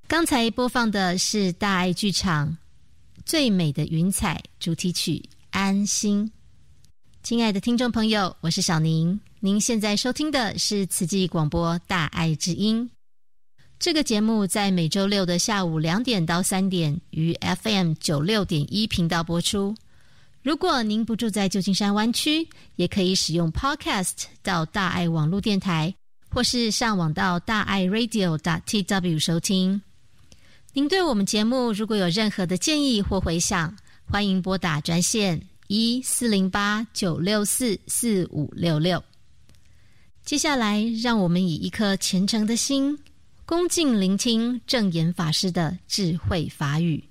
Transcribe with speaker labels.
Speaker 1: 刚才播放的是大爱剧场最美的云彩主题曲安心。亲爱的听众朋友，我是小宁，您现在收听的是慈济广播大爱之音。这个节目在每周六的下午2点到3点于 FM96.1 频道播出。如果您不住在旧金山湾区，也可以使用 Podcast 到大爱网络电台，或是上网到大爱 radio.tw 收听。您对我们节目如果有任何的建议或回响，欢迎拨打专线1408-964-4566。接下来让我们以一颗虔诚的心，恭敬聆听证严法师的智慧法语。